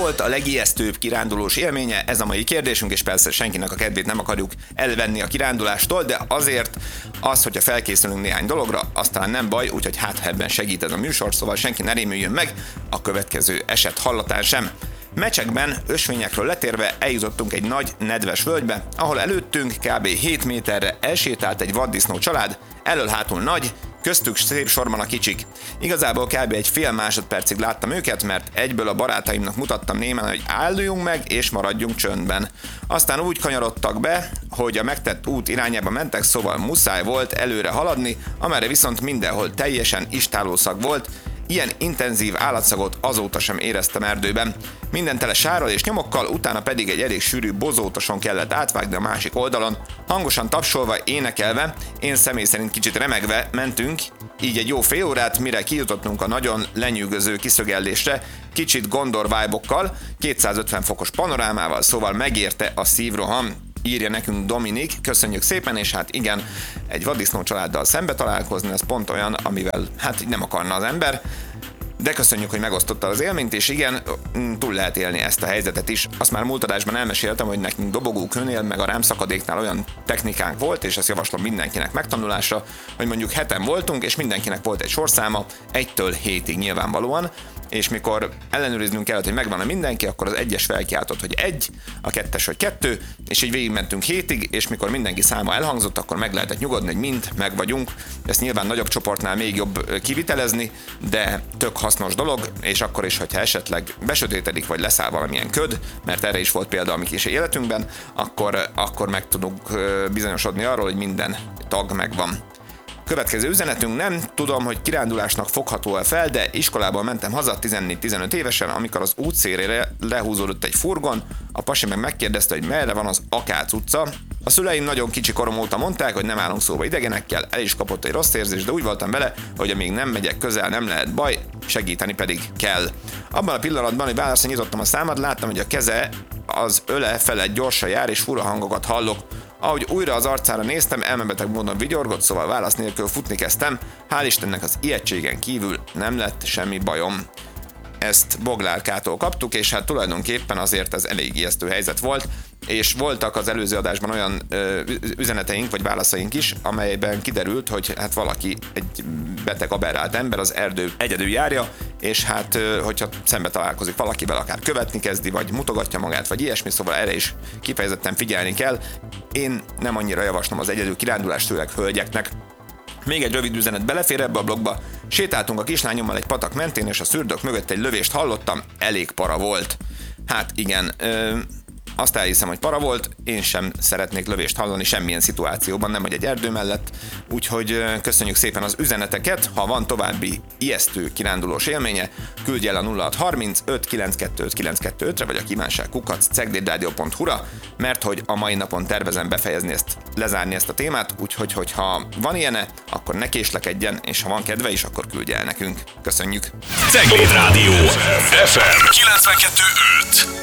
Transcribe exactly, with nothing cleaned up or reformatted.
volt a legijesztőbb kirándulós élménye? Ez a mai kérdésünk, és persze senkinek a kedvét nem akarjuk elvenni a kirándulástól, de azért az, hogyha felkészülünk néhány dologra, az talán nem baj, úgyhogy hát ebben segít ez a műsor, szóval senki ne rémüljön meg a következő eset hallatán sem. Mecsekben, ösvényekről letérve eljutottunk egy nagy, nedves völgybe, ahol előttünk kb. hét méterre elsétált egy vaddisznó család, elől-hátul nagy, köztük szép sorban a kicsik. Igazából kb. Egy fél másodpercig láttam őket, mert egyből a barátaimnak mutattam némen, hogy álljunk meg és maradjunk csöndben. Aztán úgy kanyarodtak be, hogy a megtett út irányába mentek, szóval muszáj volt előre haladni, amerre viszont mindenhol teljesen istálószag volt. Ilyen intenzív állatszagot azóta sem éreztem erdőben. Minden tele sárral és nyomokkal, utána pedig egy elég sűrű bozótoson kellett átvágni a másik oldalon. Hangosan tapsolva, énekelve, én személy szerint kicsit remegve mentünk, így egy jó fél órát, mire kijutottunk a nagyon lenyűgöző kiszögellésre, kicsit Gondor vibe-okkal, kétszázötven fokos panorámával, szóval megérte a szívroham. Írja nekünk Dominik, köszönjük szépen, és hát igen, egy vaddisznó családdal szembe találkozni, ez pont olyan, amivel hát nem akarna az ember, de köszönjük, hogy megosztotta az élményt, és igen, túl lehet élni ezt a helyzetet is. Azt már múlt adásban elmeséltem, hogy nekünk dobogókőnél, meg a rámszakadéknál olyan technikánk volt, és ezt javaslom mindenkinek megtanulásra, hogy mondjuk heten voltunk, és mindenkinek volt egy sorszáma, egytől hétig nyilvánvalóan, és mikor ellenőriznünk kellett, hogy megvan-e mindenki, akkor az egyes felkiáltott, hogy egy, a kettes, hogy kettő, és így végigmentünk hétig, és mikor mindenki száma elhangzott, akkor meg lehetett nyugodni, hogy mind meg vagyunk. Ezt nyilván nagyobb csoportnál még jobb kivitelezni, de tök hasznos dolog, és akkor is, hogyha esetleg besötétedik, vagy leszáll valamilyen köd, mert erre is volt példa a mi kis életünkben, akkor, akkor meg tudunk bizonyosodni arról, hogy minden tag megvan. Következő üzenetünk: nem tudom, hogy kirándulásnak fogható-e fel, de iskolából mentem haza tizennégy-tizenöt évesen, amikor az útszélére lehúzódott egy furgon, a pasi meg megkérdezte, hogy merre van az Akác utca. A szüleim nagyon kicsi korom óta mondták, hogy nem állunk szóba idegenekkel, el is kapott egy rossz érzés, de úgy voltam vele, hogy amíg nem megyek közel, nem lehet baj, segíteni pedig kell. Abban a pillanatban, hogy válaszra nyitottam a számat, láttam, hogy a keze az öle felett gyorsan jár, és fura hangokat hallok. Ahogy újra az arcára néztem, elmebeteg módon vigyorgott, szóval válasz nélkül futni kezdtem. Hál' Istennek az ijegységen kívül nem lett semmi bajom. Ezt Boglárkától kaptuk, és hát tulajdonképpen azért ez elég ijesztő helyzet volt, és voltak az előző adásban olyan ö, üzeneteink vagy válaszaink is, amelyben kiderült, hogy hát valaki, egy beteg aberrált ember az erdő egyedül járja, és hát ö, hogyha szembe találkozik valakivel, akár követni kezdi, vagy mutogatja magát, vagy ilyesmi, szóval erre is kifejezetten figyelni kell. Én nem annyira javaslom az egyedül kirándulást, főleg hölgyeknek. Még egy rövid üzenet belefér ebbe a blogba. Sétáltunk a kislányommal egy patak mentén, és a szürdök mögött egy lövést hallottam, elég para volt. Hát igen, ö, azt elhiszem, hogy para volt, én sem szeretnék lövést hallani semmilyen szituációban, nem hogy egy erdő mellett, úgyhogy ö, köszönjük szépen az üzeneteket. Ha van további ijesztő kirándulós élménye, küldj el a nulla hat harminc öt kilenckettő kilenckettő-re, vagy a kívánság kukac ceglédradio pont hu-ra, mert hogy a mai napon tervezem befejezni ezt, lezárni ezt a témát, úgyhogy hogyha van ilyene, akkor ne késlekedjen, és ha van kedve is, akkor küldje el nekünk. Köszönjük! Cegléd Rádió ef em kilencvenkettő öt.